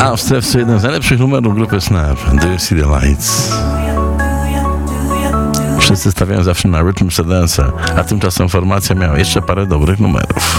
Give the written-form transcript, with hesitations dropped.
A w strefce jeden z najlepszych numerów grupy Snap, Do You See The Lights? Wszyscy stawiają zawsze na Rhythm Sedansa, a tymczasem formacja miała jeszcze parę dobrych numerów.